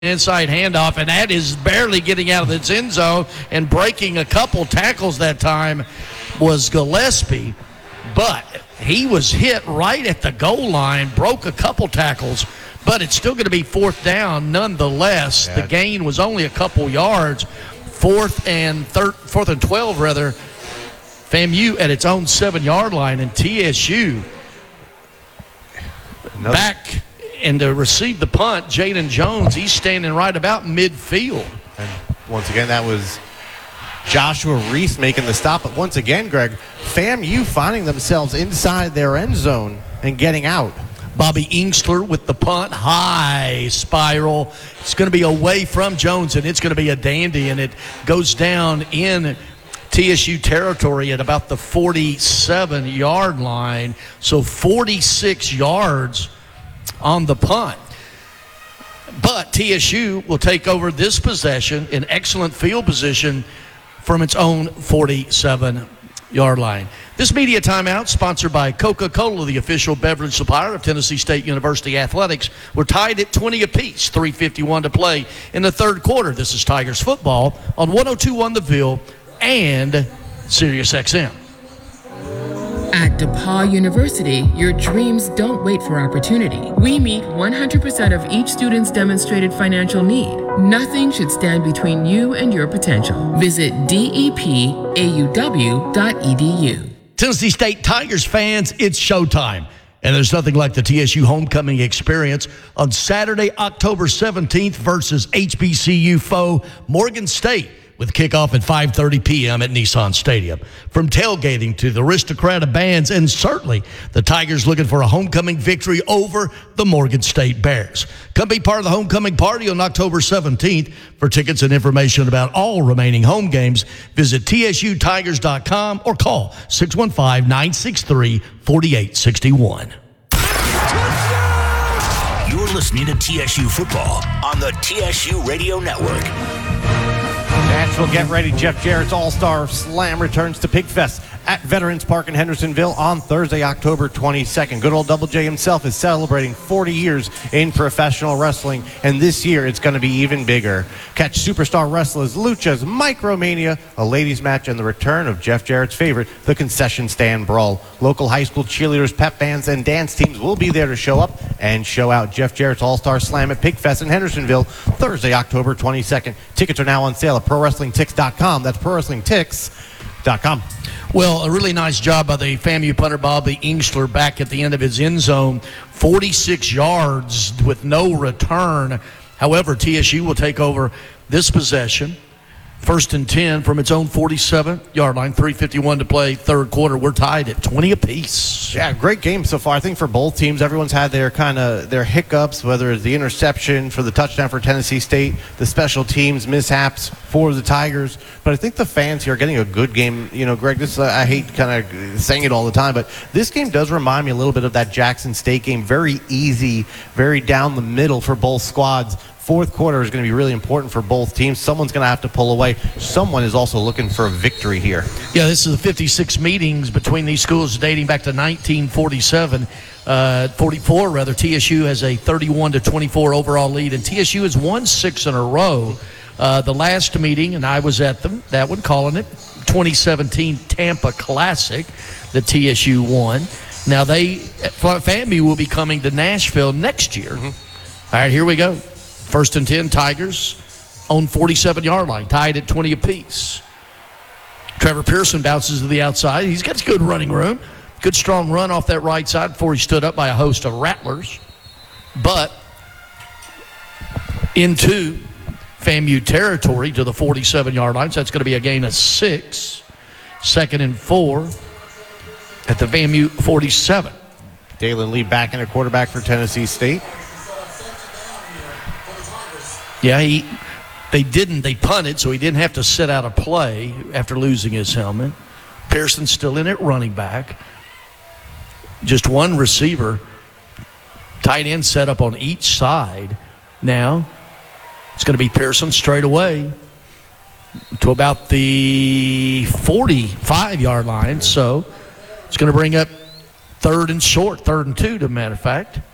inside handoff, and that is barely getting out of its end zone, and breaking a couple tackles that time was Gillespie, but he was hit right at the goal line, broke a couple tackles, but it's still going to be fourth down nonetheless. The gain was only a couple yards. Fourth and 12 rather. FAMU at its own 7-yard line, and TSU back. And to receive the punt, Jaden Jones, he's standing right about midfield. And once again, that was Joshua Reese making the stop. But once again, Greg, FAMU finding themselves inside their end zone and getting out. Bobby Inkster with the punt, high spiral. It's going to be away from Jones, and it's going to be a dandy, and it goes down in TSU territory at about the 47-yard line. So 46 yards on the punt. But TSU will take over this possession in excellent field position from its own 47-yard line. This media timeout sponsored by Coca-Cola, the official beverage supplier of Tennessee State University Athletics. We're tied at 20 apiece, 3:51 to play in the third quarter. This is Tigers football on 102.1 The Ville and Sirius XM. At DePaul University, your dreams don't wait for opportunity. We meet 100% of each student's demonstrated financial need. Nothing should stand between you and your potential. Visit depauw.edu. Tennessee State Tigers fans, it's showtime. And there's nothing like the TSU homecoming experience on Saturday, October 17th versus HBCU foe Morgan State, with kickoff at 5:30 p.m. at Nissan Stadium. From tailgating to the aristocrat of bands, and certainly the Tigers looking for a homecoming victory over the Morgan State Bears. Come be part of the homecoming party on October 17th. For tickets and information about all remaining home games, visit tsutigers.com or call 615-963-4861. You're listening to TSU football on the TSU Radio Network. Nashville, get ready. Jeff Jarrett's All-Star Slam returns to Pigfest at Veterans Park in Hendersonville on Thursday, October 22nd. Good old Double J himself is celebrating 40 years in professional wrestling, and this year it's going to be even bigger. Catch superstar wrestlers Luchas, Micromania, a ladies match, and the return of Jeff Jarrett's favorite, the concession stand brawl. Local high school cheerleaders, pep bands, and dance teams will be there to show up and show out. Jeff Jarrett's All-Star Slam at Pigfest in Hendersonville, Thursday, October 22nd. Tickets are now on sale at ProWrestlingTix.com. That's ProWrestlingTix.com. Well, a really nice job by the FAMU punter, Bobby Inkster, back at the end of his end zone. 46 yards with no return. However, TSU will take over this possession. First and 10 from its own 47-yard line, 3:51 to play, third quarter. We're tied at 20 apiece. Yeah, great game so far. I think for both teams, everyone's had their their hiccups, whether it's the interception for the touchdown for Tennessee State, the special teams mishaps for the Tigers. But I think the fans here are getting a good game. You know, Greg, this I hate kind of saying it all the time, but this game does remind me a little bit of that Jackson State game. Very easy, very down the middle for both squads. Fourth quarter is going to be really important for both teams. Someone's going to have to pull away. Someone is also looking for a victory here. Yeah, this is the 56 meetings between these schools dating back to 1947. 44 rather. TSU has a 31-24 overall lead, and TSU has won 6 in a row. The last meeting, and I was at them, that one, calling it, 2017 Tampa Classic that TSU won. Now FAMU will be coming to Nashville next year. All right, here we go. First and 10, Tigers on 47-yard line, tied at 20 apiece. Trevor Pearson bounces to the outside. He's got good running room. Good strong run off that right side before he stood up by a host of rattlers. But into FAMU territory to the 47-yard line. So that's going to be a gain of 6. Second and 4 at the FAMU 47. Dalen Lee back in a quarterback for Tennessee State. Yeah, they punted, so he didn't have to sit out a play after losing his helmet. Pearson's still in at running back. Just one receiver. Tight end set up on each side. Now, it's going to be Pearson straight away to about the 45-yard line. So, it's going to bring up third and 2, to a matter of fact.